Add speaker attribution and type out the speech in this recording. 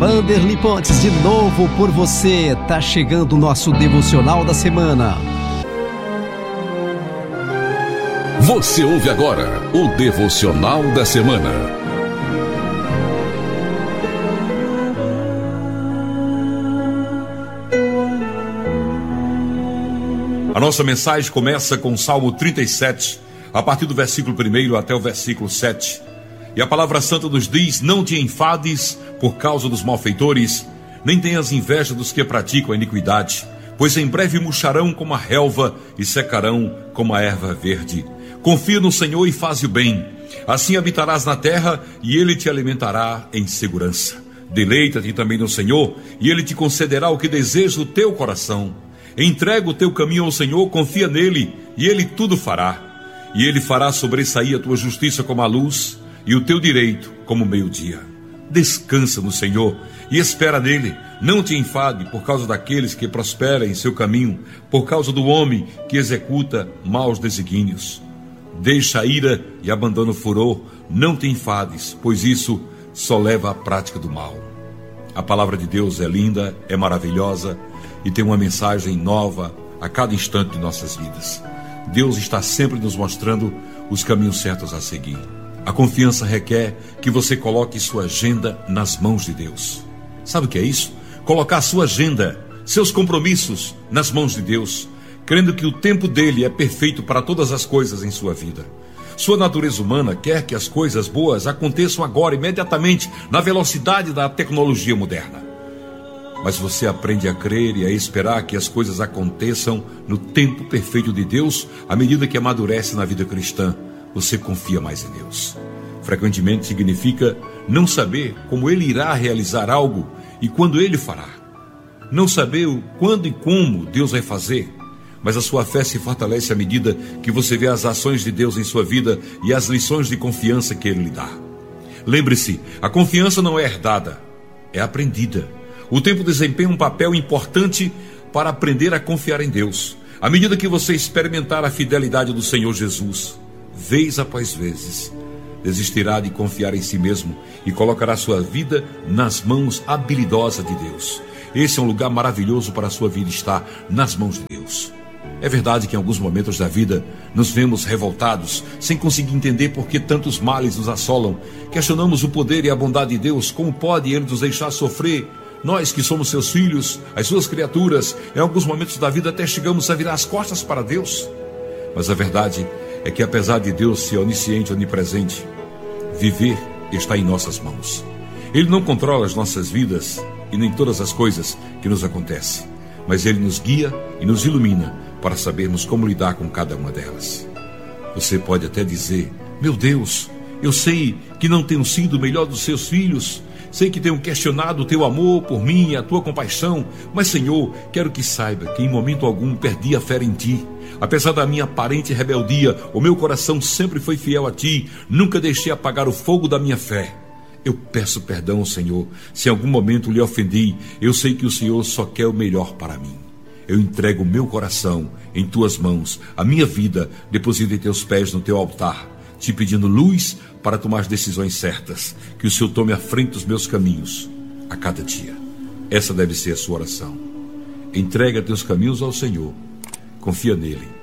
Speaker 1: Vanderlei Pontes, de novo por você. Tá chegando o nosso devocional da semana.
Speaker 2: Você ouve agora o devocional da semana. A nossa mensagem começa com o Salmo 37, a partir do versículo 1 até o versículo 7. E a palavra santa nos diz: não te enfades por causa dos malfeitores, nem tenhas inveja dos que praticam a iniquidade, pois em breve murcharão como a relva e secarão como a erva verde. Confia no Senhor e faze o bem, assim habitarás na terra e Ele te alimentará em segurança. Deleita-te também no Senhor e Ele te concederá o que deseja o teu coração. Entrega o teu caminho ao Senhor, confia nele e Ele tudo fará. E Ele fará sobressair a tua justiça como a luz e o teu direito como o meio-dia. Descansa no Senhor e espera nele. Não te enfade por causa daqueles que prosperam em seu caminho, por causa do homem que executa maus desígnios. Deixa a ira e abandona o furor. Não te enfades, pois isso só leva à prática do mal. A palavra de Deus é linda, é maravilhosa e tem uma mensagem nova a cada instante de nossas vidas. Deus está sempre nos mostrando os caminhos certos a seguir. A confiança requer que você coloque sua agenda nas mãos de Deus. Sabe o que é isso? Colocar sua agenda, seus compromissos nas mãos de Deus, crendo que o tempo dele é perfeito para todas as coisas em sua vida. Sua natureza humana quer que as coisas boas aconteçam agora, imediatamente, na velocidade da tecnologia moderna. Mas você aprende a crer e a esperar que as coisas aconteçam no tempo perfeito de Deus, à medida que amadurece na vida cristã. Você confia mais em Deus. Frequentemente significa não saber como Ele irá realizar algo e quando Ele fará. Não saber o quando e como Deus vai fazer, mas a sua fé se fortalece à medida que você vê as ações de Deus em sua vida e as lições de confiança que Ele lhe dá. Lembre-se, a confiança não é herdada, é aprendida. O tempo desempenha um papel importante para aprender a confiar em Deus. À medida que você experimentar a fidelidade do Senhor Jesus, vez após vezes, desistirá de confiar em si mesmo e colocará sua vida nas mãos habilidosas de Deus. Esse é um lugar maravilhoso para a sua vida estar nas mãos de Deus. É verdade que em alguns momentos da vida nos vemos revoltados, sem conseguir entender por que tantos males nos assolam. Questionamos o poder e a bondade de Deus. Como pode Ele nos deixar sofrer? Nós que somos seus filhos, as suas criaturas, em alguns momentos da vida até chegamos a virar as costas para Deus. Mas a verdade é que apesar de Deus ser onisciente e onipresente, viver está em nossas mãos. Ele não controla as nossas vidas e nem todas as coisas que nos acontecem, mas Ele nos guia e nos ilumina para sabermos como lidar com cada uma delas. Você pode até dizer: meu Deus, eu sei que não tenho sido o melhor dos seus filhos, sei que tenho questionado o teu amor por mim e a tua compaixão, mas Senhor, quero que saiba que em momento algum perdi a fé em ti. Apesar da minha aparente rebeldia, o meu coração sempre foi fiel a ti, nunca deixei apagar o fogo da minha fé. Eu peço perdão ao Senhor, se em algum momento lhe ofendi. Eu sei que o Senhor só quer o melhor para mim. Eu entrego o meu coração em tuas mãos, a minha vida deposito em teus pés no teu altar, te pedindo luz para tomar as decisões certas, que o Senhor tome à frente dos meus caminhos a cada dia. Essa deve ser a sua oração. Entrega teus caminhos ao Senhor, confia nele